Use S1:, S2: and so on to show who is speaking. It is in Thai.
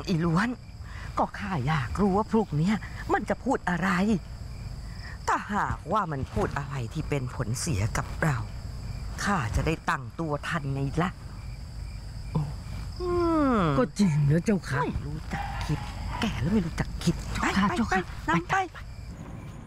S1: อีล้วนก็ข้าอยากรู้ว่าพวกเนี้ยมันจะพูดอะไรถ้าหากว่ามันพูดอะไรที่เป็นผลเสียกับเราข้าจะได้ตั้งตัวทันไงล่ะ
S2: ก็จริงนะเจ้าค่ะ
S1: ไม่รู้จักคิดแก่แล้วไม่รู้จักคิดไปนำไป